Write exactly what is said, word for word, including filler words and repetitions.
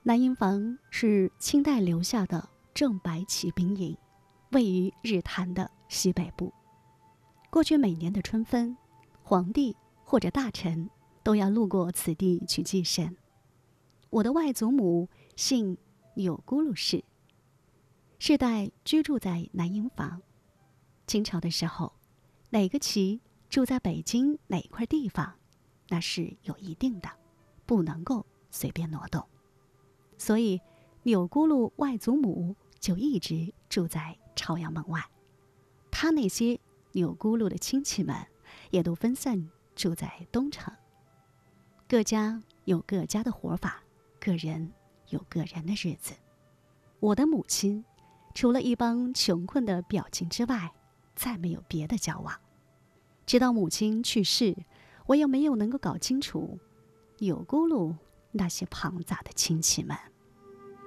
南营房是清代留下的正白旗兵营，位于日坛的西北部。过去每年的春分，皇帝或者大臣都要路过此地去祭神。我的外祖母姓钮钴禄氏，世代居住在南营房。清朝的时候，哪个旗住在北京哪块地方，那是有一定的，不能够随便挪动。所以钮钴禄外祖母就一直住在朝阳门外，他那些钮钴禄的亲戚们也都分散住在东城。各家有各家的活法，个人有个人的日子。我的母亲除了一帮穷困的表亲之外，再没有别的交往。直到母亲去世，我又没有能够搞清楚钮钴禄那些庞杂的亲戚们。